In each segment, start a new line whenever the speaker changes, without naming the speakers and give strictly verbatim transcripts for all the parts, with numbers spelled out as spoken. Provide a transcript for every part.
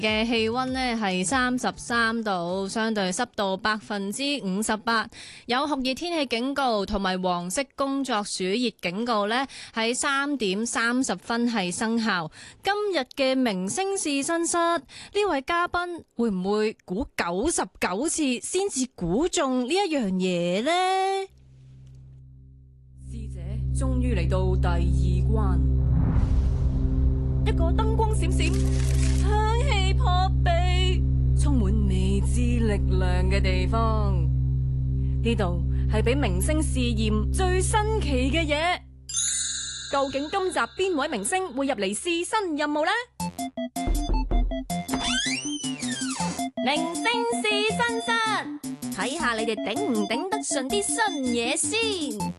嘅氣溫呢係三十三度，相對濕度百分之五十八，有酷熱天氣警告同埋黃色工作暑熱警告呢喺三點三十分係生效。今日嘅明星試身室呢位嘉賓會唔會估九十九次先至估中呢一樣嘢呢？師姐終於嚟到第二關，一個燈光閃閃、香氣撲鼻、充滿未知力量嘅地方。呢度係俾明星試驗最新奇嘅嘢。究竟今集邊位明星會入嚟試新任務呢？明星試身室，睇下你哋頂唔頂得順啲新嘢先。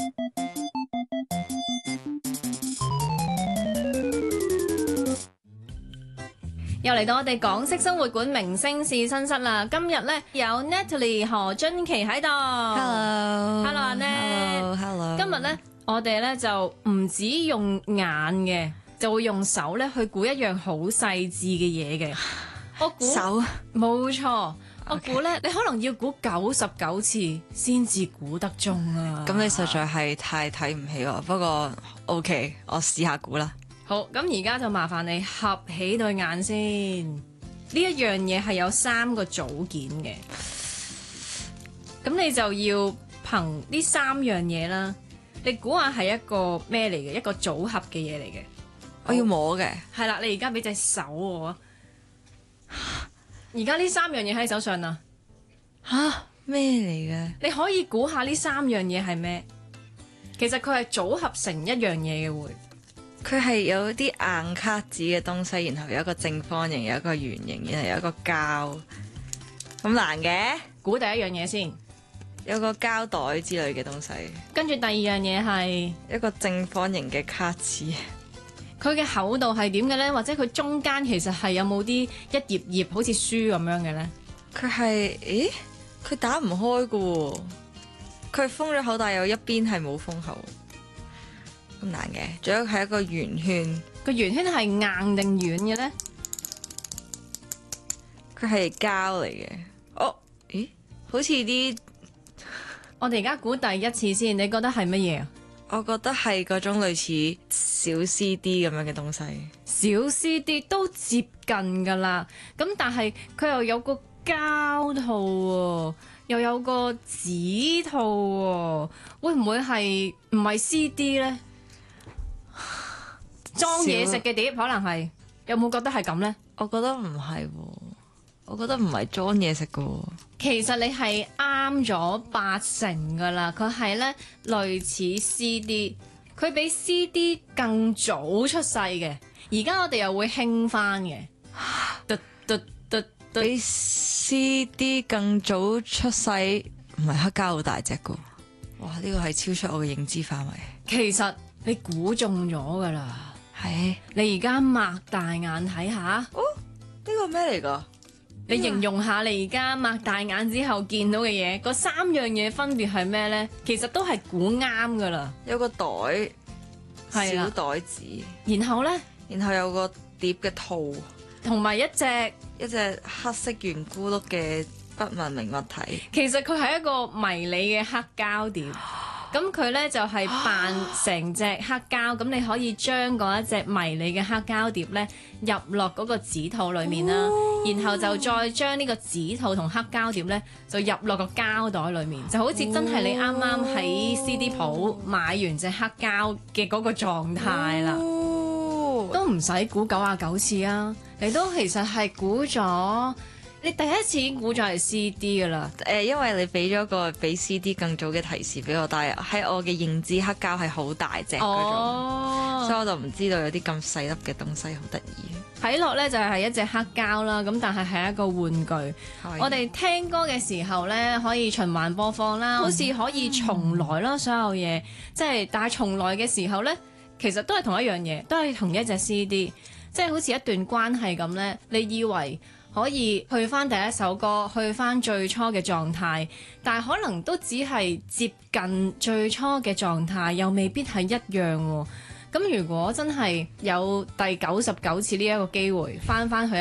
又嚟到我哋港式生活館明星試身室啦！今日咧有 Natalie 何津琪喺度。Hello，Hello
Annette。Hello，Hello。
今日咧我哋咧就唔止用眼嘅，就會用手咧去估一樣好細緻嘅嘢嘅。我估
手
冇錯，我估咧你可能要估九十九次先至估得中啊！
咁你實在係太睇唔起我，不過 OK，我試下估啦。
好，咁而家就麻煩你合起對眼先。呢一樣嘢係有三個組件嘅，咁你就要憑呢三樣嘢啦。你估下係一個咩嚟嘅？一個組合嘅嘢嚟嘅。
我要摸嘅。
係啦，你而家俾隻手我。而家呢三樣嘢喺手上啊。
吓？咩嚟嘅？
你可以估下呢三樣嘢係咩？其實佢係組合成一樣嘢嘅會。
佢係有啲硬卡紙嘅東西，然後有一個正方形，有一個圓形，然後有一個膠。咁難嘅？
估第一樣嘢先。
有個膠袋之類嘅東西。
跟住第二樣嘢係
一個正方形嘅卡紙。
佢嘅厚度係點嘅呢？或者佢中間其實係有冇啲一頁頁好似書咁樣嘅呢？
佢係，咦？佢打唔開㗎喎。佢封咗口，但有一邊係冇封口。咁難嘅，仲有係一個圓圈。
個圓圈係硬定軟嘅呢？
佢係膠嚟嘅。哦，咦？好似啲，
我哋而家估第一次先，你覺得係乜嘢啊？
我覺得係嗰種類似小 C D 咁樣嘅東西。
小 C D 都接近噶啦，咁但係佢又有個膠套喎，又有個紙套喎，會唔會係唔係 C D 呢？裝嘢食嘅碟可能係，有冇覺得係咁呢？
我覺得唔係喎，我覺得唔係裝嘢食嘅喎。
其實你係啱咗八成噶啦，佢係咧類似 C D， 佢比 C D 更早出世嘅。而家我哋又會興翻嘅，嘟嘟嘟嘟，
比 C D 更早出世，唔係黑膠好大隻嘅。哇！呢個係超出我嘅認知範圍。
其實你估中咗噶啦。
係，
你而家擘大眼睇下。
哦，呢個咩嚟㗎？
你形容下你而家擘大眼之後見到嘅嘢，嗰三樣嘢分別係咩呢？其實都係估啱噶啦。
有個袋，
係啦，
小袋子，
然後呢，
然後有個碟嘅套，
同埋一隻
一隻黑色圓咕碌嘅不文明物體。
其實佢係一個迷你嘅黑膠碟。咁佢咧就係扮成隻黑膠，咁你可以將嗰一隻迷你嘅黑膠碟咧入落嗰個紙套裏面啦，哦、然後就再將呢個紙套同黑膠碟咧就入落個膠袋裏面，就好似真係你啱啱喺 C D 鋪買完隻黑膠嘅嗰個狀態啦，哦、都唔使估九啊九次啊，你都其實係估咗。你第一次已經估咗係 C D 噶啦，
誒、呃，因為你俾咗個比 C D 更早嘅提示俾我，但係喺我嘅認知黑膠係好大隻嗰種，哦、所以我就唔知道有啲咁細粒嘅東西好得意。
睇落咧就係一隻黑膠啦，咁但係係一個玩具。
以
我哋聽歌嘅時候咧可以循環播放啦，好似可以重來啦，所有嘢，即係但係重來嘅時候咧，其實都係同一樣嘢，都係同一隻 C D， 即係好似一段關係咁咧，你以為可以去翻第一首歌，去翻最初嘅狀態，但係可能都只係接近最初嘅狀態，又未必係一樣喎。咁如果真係有第九十九次呢一個機會，翻翻去